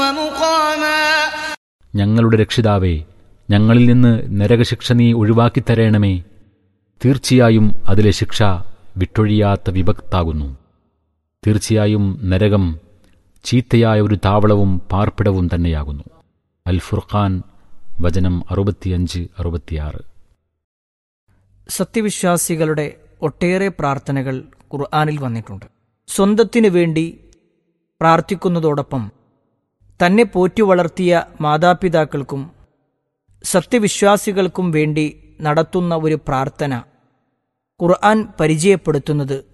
مقاما. ഞങ്ങളുടെ രക്ഷിതാവേ, ഞങ്ങളിൽ നിന്ന് നരകശിക്ഷ നീ ഒഴിവാക്കിത്തരേണമേ. തീർച്ചയായും അതിലെ ശിക്ഷ വിട്ടൊഴിയാത്ത വിഭക്താകുന്നു. തീർച്ചയായും നരകം ചീത്തയായ ഒരു താവളവും പാർപ്പിടവും തന്നെയാകുന്നു. അൽ ഫുർഖാൻ വചനം 65-66. സത്യവിശ്വാസികളുടെ ഒട്ടേറെ പ്രാർത്ഥനകൾ ഖുർആനിൽ വന്നിട്ടുണ്ട്. സ്വന്തത്തിനു വേണ്ടി പ്രാർത്ഥിക്കുന്നതോടൊപ്പം തന്നെ പോറ്റി വളർത്തിയ മാതാപിതാക്കൾക്കും സത്യവിശ്വാസികൾക്കും വേണ്ടി നടത്തുന്ന ഒരു പ്രാർത്ഥന ഖുർആൻ പരിചയപ്പെടുത്തുന്നത്